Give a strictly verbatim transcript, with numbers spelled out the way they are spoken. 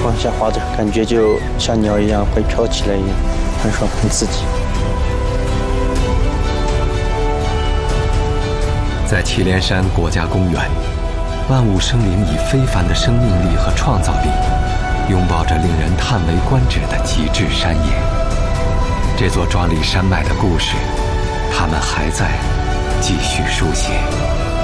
往下滑着，感觉就像鸟一样会飘起来一样，很爽，很刺激。 在祁连山国家公园，万物生灵以非凡的生命力和创造力，拥抱着令人叹为观止的极致山野。这座壮丽山脉的故事，他们还在继续书写。